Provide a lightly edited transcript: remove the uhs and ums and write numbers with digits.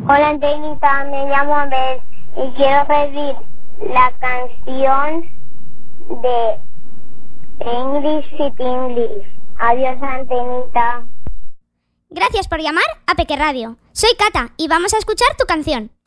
Hola, Antenita, me llamo Abel y quiero pedir la canción de English City English. Adiós, Antenita. Gracias por llamar a Peque Radio. Soy Cata y vamos a escuchar tu canción.